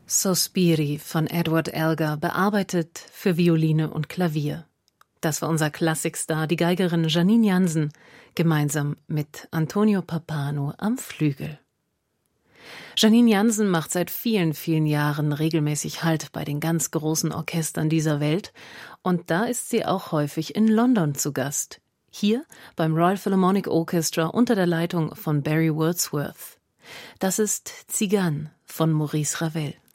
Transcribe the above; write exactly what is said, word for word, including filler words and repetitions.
Sospiri von Edward Elgar, bearbeitet für Violine und Klavier. Das war unser Klassikstar, die Geigerin Janine Jansen, gemeinsam mit Antonio Pappano am Flügel. Janine Jansen macht seit vielen, vielen Jahren regelmäßig Halt bei den ganz großen Orchestern dieser Welt, und da ist sie auch häufig in London zu Gast. Hier beim Royal Philharmonic Orchestra unter der Leitung von Barry Wordsworth. Das ist Tzigane von Maurice Ravel.